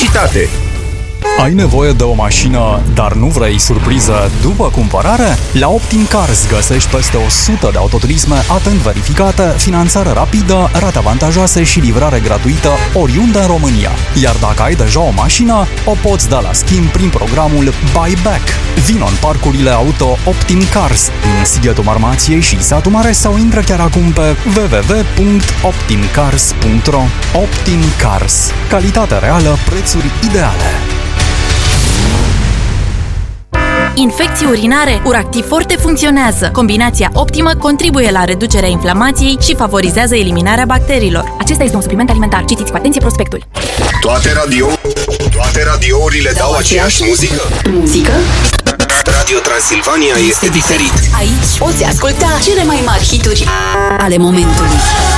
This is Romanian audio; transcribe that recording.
calitate. Ai nevoie de o mașină, dar nu vrei surpriză după cumpărare? La Optim Cars găsești peste 100 de autoturisme atent verificate, finanțare rapidă, rate avantajoase și livrare gratuită oriunde în România. Iar dacă ai deja o mașină, o poți da la schimb prin programul Buyback. Vino în parcurile auto Optim Cars din Sighetul Marmației și Satul Mare sau intră chiar acum pe www.optimcars.ro. Optim Cars. Calitate reală, prețuri ideale. Infecții urinare, Uractiv Forte funcționează. Combinația optimă contribuie la reducerea inflamației și favorizează eliminarea bacteriilor. Acesta este un supliment alimentar. Citiți cu atenție prospectul. Toate radiourile dau aceeași muzică? Muzică? Radio Transilvania este diferit. Aici poți asculta cele mai mari hituri ale momentului.